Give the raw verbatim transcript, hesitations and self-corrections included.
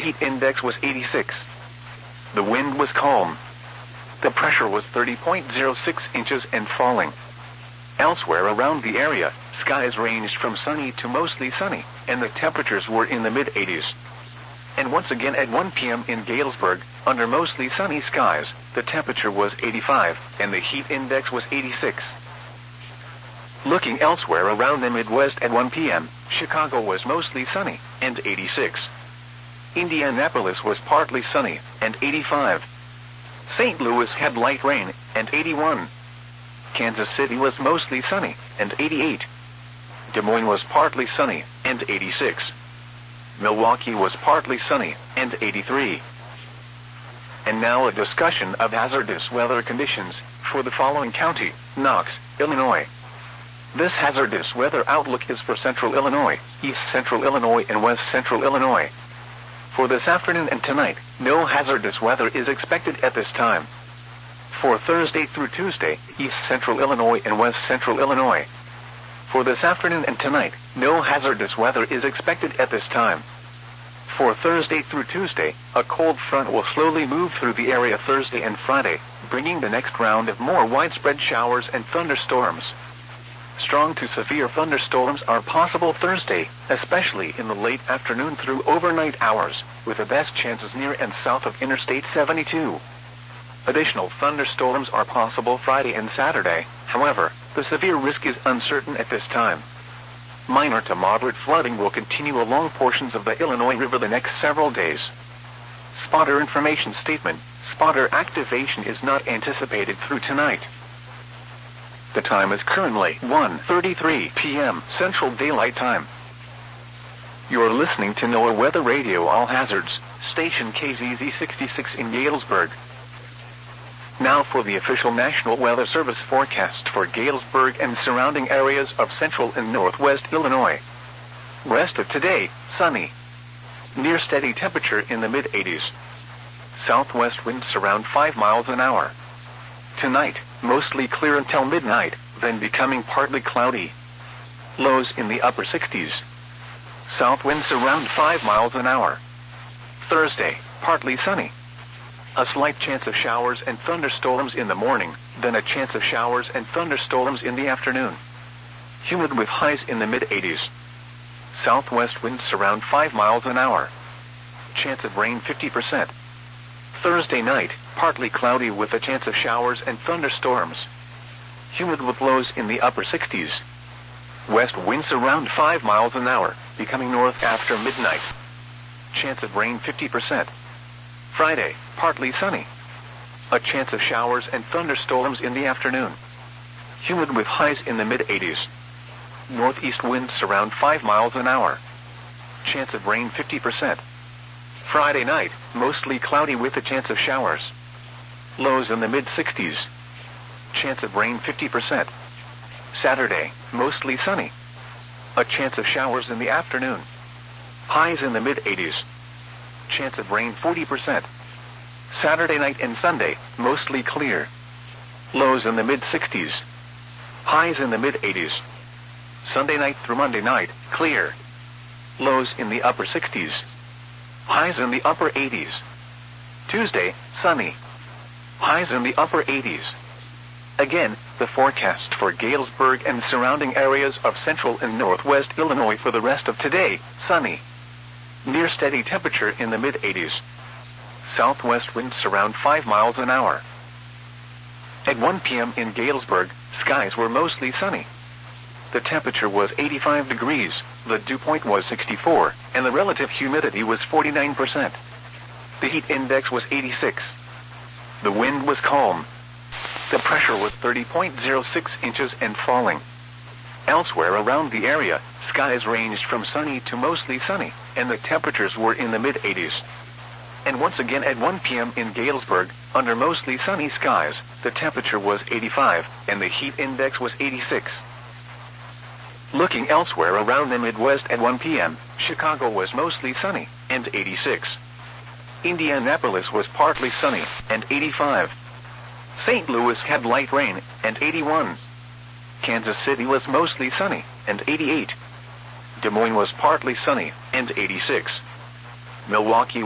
heat index was eighty-six. The wind was calm. The pressure was thirty point zero six inches and falling. Elsewhere around the area, skies ranged from sunny to mostly sunny, and the temperatures were in the mid eighties. And once again at one p m in Galesburg, under mostly sunny skies, the temperature was eighty-five, and the heat index was eighty-six. Looking elsewhere around the Midwest at one p m, Chicago was mostly sunny, and eighty-six. Indianapolis was partly sunny, and eighty-five. Saint Louis had light rain, and eighty-one. Kansas City was mostly sunny, and eighty-eight. Des Moines was partly sunny, and eighty-six. Milwaukee was partly sunny, and eighty-three. And now a discussion of hazardous weather conditions for the following county: Knox, Illinois. This hazardous weather outlook is for central Illinois, east central Illinois, and west central Illinois. For this afternoon and tonight, no hazardous weather is expected at this time. For Thursday through Tuesday, east central Illinois and west central Illinois. For this afternoon and tonight, no hazardous weather is expected at this time. For Thursday through Tuesday, a cold front will slowly move through the area Thursday and Friday, bringing the next round of more widespread showers and thunderstorms. Strong to severe thunderstorms are possible Thursday, especially in the late afternoon through overnight hours, with the best chances near and south of Interstate seventy-two. Additional thunderstorms are possible Friday and Saturday, however, the severe risk is uncertain at this time. Minor to moderate flooding will continue along portions of the Illinois River the next several days. Spotter information statement: spotter activation is not anticipated through tonight. The time is currently one thirty-three p m Central Daylight Time. You're listening to NOAA Weather Radio All Hazards, station K Z Z sixty-six in Galesburg. Now for the official National Weather Service forecast for Galesburg and surrounding areas of central and northwest Illinois. Rest of today, sunny. Near steady temperature in the mid eighties. Southwest winds around five miles an hour. Tonight, mostly clear until midnight, then becoming partly cloudy. Lows in the upper sixties. South winds around five miles an hour. Thursday, partly sunny. A slight chance of showers and thunderstorms in the morning, then a chance of showers and thunderstorms in the afternoon. Humid with highs in the mid eighties. Southwest winds around five miles an hour. Chance of rain fifty percent. Thursday night, partly cloudy with a chance of showers and thunderstorms. Humid with lows in the upper sixties. West winds around five miles an hour, becoming north after midnight. Chance of rain fifty percent. Friday, partly sunny. A chance of showers and thunderstorms in the afternoon. Humid with highs in the mid eighties. Northeast winds around five miles an hour. Chance of rain fifty percent. Friday night, mostly cloudy with a chance of showers. Lows in the mid sixties. Chance of rain fifty percent. Saturday, mostly sunny. A chance of showers in the afternoon. Highs in the mid eighties. Chance of rain forty percent. Saturday night and Sunday, mostly clear. Lows in the mid sixties. Highs in the mid eighties. Sunday night through Monday night, clear. Lows in the upper sixties. Highs in the upper eighties. Tuesday, sunny. Highs in the upper eighties. Again, the forecast for Galesburg and surrounding areas of central and northwest Illinois for the rest of today, sunny. Near steady temperature in the mid eighties. Southwest winds around five miles an hour. At one p m in Galesburg, skies were mostly sunny. The temperature was eighty-five degrees, the dew point was sixty-four, and the relative humidity was forty-nine percent. The heat index was eighty-six. The wind was calm. The pressure was thirty point zero six inches and falling. Elsewhere around the area, skies ranged from sunny to mostly sunny, and the temperatures were in the mid eighties. And once again at one p m in Galesburg, under mostly sunny skies, the temperature was eighty-five, and the heat index was eighty-six. Looking elsewhere around the Midwest at one p m, Chicago was mostly sunny, and eighty-six. Indianapolis was partly sunny, and eighty-five. Saint Louis had light rain, and eighty-one. Kansas City was mostly sunny, and eighty-eight. Des Moines was partly sunny, and eighty-six. Milwaukee